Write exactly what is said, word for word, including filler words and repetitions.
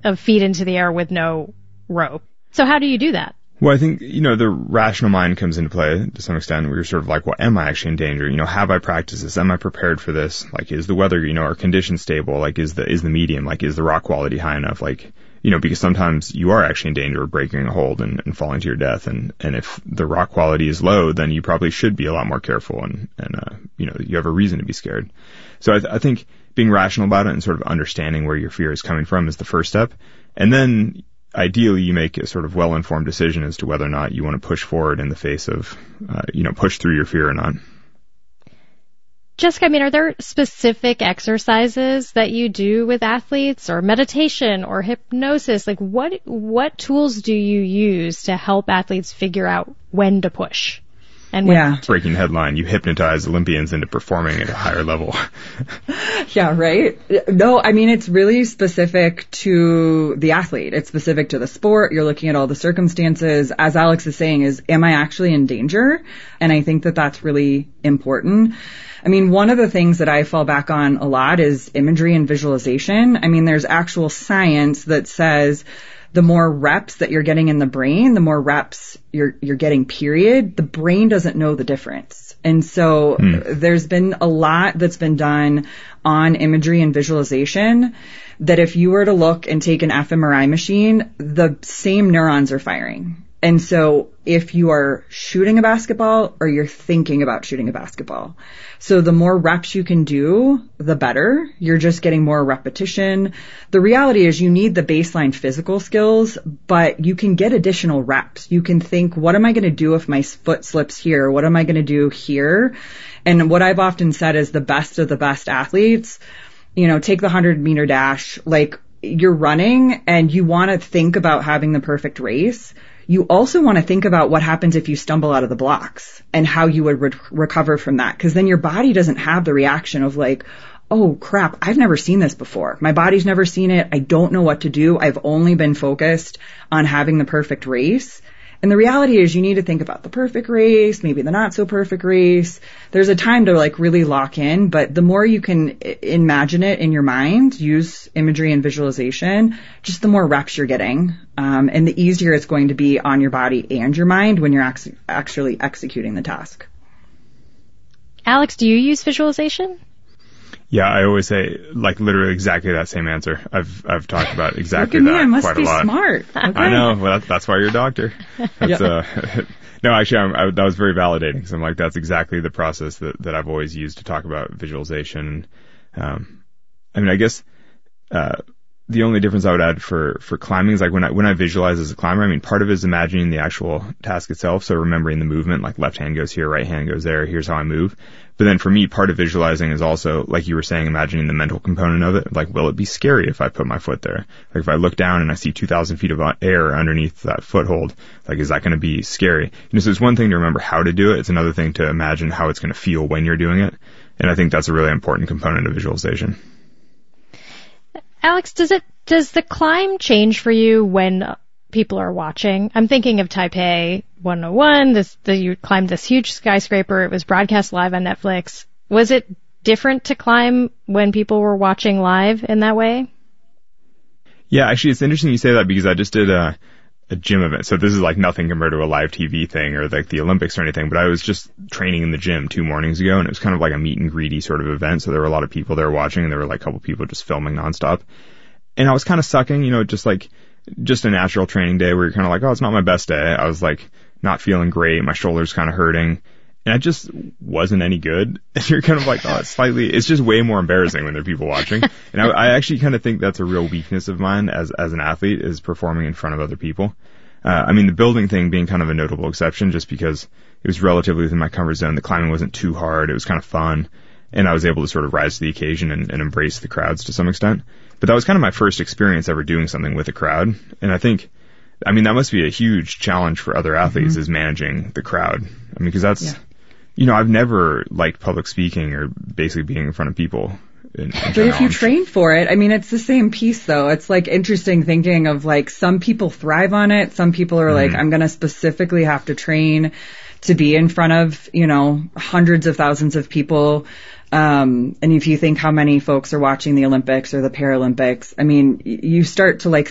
of feet into the air with no rope. So how do you do that? Well, I think, you know, the rational mind comes into play to some extent where you're sort of like, well, am I actually in danger? You know, have I practiced this? Am I prepared for this? Like, is the weather, you know, are conditions stable? Like, is the, is the medium? Like, is the rock quality high enough? Like, you know, because sometimes you are actually in danger of breaking a hold and, and falling to your death. And, and if the rock quality is low, then you probably should be a lot more careful and, and, uh, you know, you have a reason to be scared. So I, th- I think being rational about it and sort of understanding where your fear is coming from is the first step. And then, ideally, you make a sort of well-informed decision as to whether or not you want to push forward in the face of, uh, you know, push through your fear or not. Jessica, I mean, are there specific exercises that you do with athletes, or meditation or hypnosis? Like, what what tools do you use to help athletes figure out when to push? And when yeah. to? Breaking headline, you hypnotize Olympians into performing at a higher level. Yeah, right? No, I mean, it's really specific to the athlete. It's specific to the sport. You're looking at all the circumstances. As Alex is saying, is, am I actually in danger? And I think that that's really important. I mean, one of the things that I fall back on a lot is imagery and visualization. I mean, there's actual science that says the more reps that you're getting in the brain, the more reps you're you're getting, period. The brain doesn't know the difference. And so hmm. there's been a lot that's been done on imagery and visualization that if you were to look and take an fMRI machine, the same neurons are firing. And so if you are shooting a basketball or you're thinking about shooting a basketball, so the more reps you can do, the better. You're just getting more repetition. The reality is you need the baseline physical skills, but you can get additional reps. You can think, what am I going to do if my foot slips here? What am I going to do here? And what I've often said is the best of the best athletes, you know, take the hundred meter dash, like you're running and you want to think about having the perfect race. You also want to think about what happens if you stumble out of the blocks and how you would re- recover from that. Because then your body doesn't have the reaction of like, oh crap, I've never seen this before. My body's never seen it. I don't know what to do. I've only been focused on having the perfect race. And the reality is you need to think about the perfect race, maybe the not so perfect race. There's a time to like really lock in, but the more you can imagine it in your mind, use imagery and visualization, just the more reps you're getting. Um, and the easier it's going to be on your body and your mind when you're ac- actually executing the task. Alex, do you use visualization? Yeah, I always say, like, literally exactly that same answer. I've I've talked about exactly Look at that me, I must quite be a lot. Smart. Okay. I know. Well, that's, that's why you're a doctor. That's, yeah. uh, no, actually, I'm, I, that was very validating. Because I'm like, that's exactly the process that, that I've always used to talk about visualization. Um, I mean, I guess uh, the only difference I would add for for climbing is like when I when I visualize as a climber, I mean, part of it is imagining the actual task itself. So remembering the movement, like left hand goes here, right hand goes there. Here's how I move. But then for me, part of visualizing is also, like you were saying, imagining the mental component of it. Like, will it be scary if I put my foot there? Like, if I look down and I see two thousand feet of air underneath that foothold, like, is that going to be scary? You know, so it's one thing to remember how to do it. It's another thing to imagine how it's going to feel when you're doing it. And I think that's a really important component of visualization. Alex, does it, does the climb change for you when people are watching? I'm thinking of Taipei one oh one. This, the, you climbed this huge skyscraper. It was broadcast live on Netflix. Was it different to climb when people were watching live in that way? Yeah, actually, it's interesting you say that because I just did a, a gym event. So this is like nothing compared to a live T V thing or like the Olympics or anything, but I was just training in the gym two mornings ago, and it was kind of like a meet and greety sort of event. So there were a lot of people there watching, and there were like a couple people just filming nonstop. And I was kind of sucking, you know, just like, just a natural training day where you're kind of like, oh, it's not my best day. I was like not feeling great. My shoulder's kind of hurting. And I just wasn't any good. And you're kind of like, oh, it's slightly, it's just way more embarrassing when there are people watching. And I, I actually kind of think that's a real weakness of mine as, as an athlete, is performing in front of other people. Uh, I mean, the building thing being kind of a notable exception just because it was relatively within my comfort zone. The climbing wasn't too hard. It was kind of fun. And I was able to sort of rise to the occasion and, and embrace the crowds to some extent. But that was kind of my first experience ever doing something with a crowd. And I think, I mean, that must be a huge challenge for other athletes, mm-hmm. is managing the crowd. I mean, because that's, yeah. you know, I've never liked public speaking or basically being in front of people. In, in but if you train for it, I mean, it's the same piece though. It's like interesting thinking of like some people thrive on it. Some people are mm-hmm. like, I'm going to specifically have to train to be in front of, you know, hundreds of thousands of people. Um, and if you think how many folks are watching the Olympics or the Paralympics, I mean, you start to like